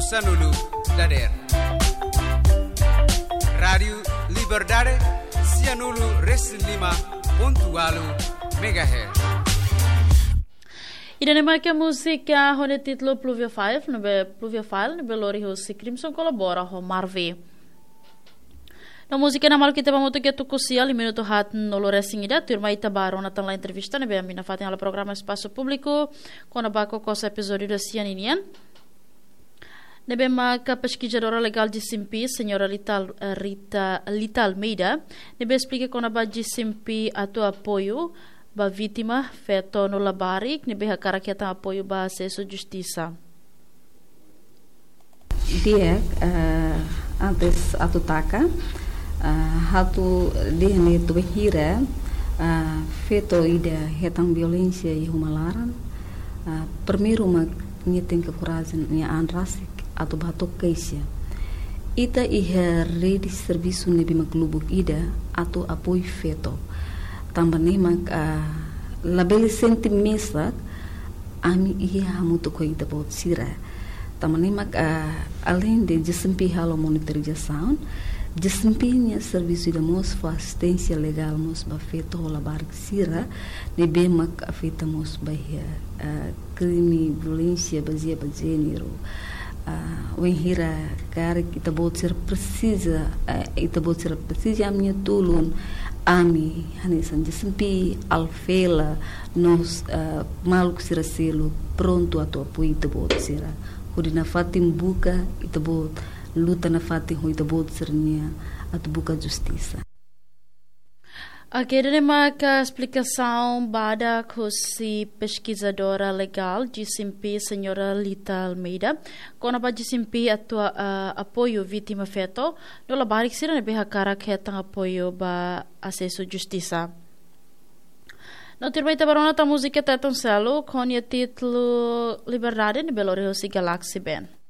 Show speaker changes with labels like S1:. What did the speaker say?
S1: Kusanulu Dader Radio Liberdade Sianulu Res5.8 MHz.
S2: E na marca música onde título Pluvia File, no Belori Rossi Crimson colabora com Marve. Na música na mal que temos muito que tu cosia ali minuto hat no loresingida turma Itabaro na tala entrevista na bem na fatem ala programa espaço público com a baco cosa episódio da Cianinian. Nebe maka pesquisadora legal de Simpi, senhora Lita Almeida, nebe explica com a ba de Simpi a tu apoio ba vítima feto no labari, nebe hakara que ta apoio ba acesso justiça.
S3: Dia antes atutaka hatu dihne tu hira feto ida hetang violência e humalaran primeiro uma nyeting kekurajin nya anrasik atau batok kaisya ita iha rede serviço nebi maglubuk ida atau apoio feto tambane mak labeli sentimesak ami iha hamuto ko ida bot sira tambane mak além de desempenhar halo monitorização desempenha serviço da mos assistência legal mos ba feto la bark sira nebi mak afeta mos ba crime violência baseada em gênero when hira cara que tá bot ser precisa a minha tulun ami hanisan desempi alfela nos maluk sira selo pronto a tua apoio tá bot sira hodina fatim buka ita bot luta na fatim ho ita bot sernia at buka justiça.
S2: Aqui uma explicação bada com si pesquisadora legal de Simpi, senhora Lita Almeida, quando a de Simpi atua apoio vítima feto, no labari que será nebe hakara que tang apoio ba acesso justiça. No termai tabarona ta música teton selo com o título Liberdade no Belori Rossi Galaxy Band.